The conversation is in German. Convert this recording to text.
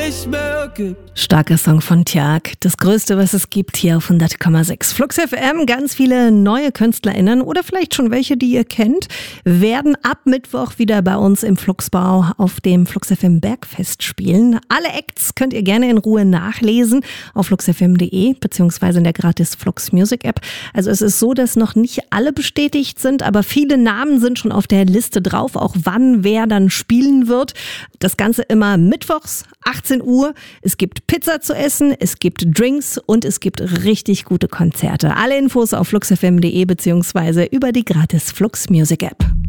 nicht mehr gibt. Starker Song von Tjag. Das Größte, was es gibt hier auf 100,6. Flux FM, ganz viele neue KünstlerInnen oder vielleicht schon welche, die ihr kennt, werden ab Mittwoch wieder bei uns im Fluxbau auf dem Flux FM Bergfest spielen. Alle Acts könnt ihr gerne in Ruhe nachlesen auf fluxfm.de beziehungsweise in der gratis Flux Music App. Also es ist so, dass noch nicht alle bestätigt sind, aber viele Namen sind schon auf der Liste drauf, auch wann wer dann spielen wird. Das Ganze immer mittwochs, 18 Uhr. Es gibt Pizza zu essen, es gibt Drinks und es gibt richtig gute Konzerte. Alle Infos auf fluxfm.de beziehungsweise über die gratis Flux Music App.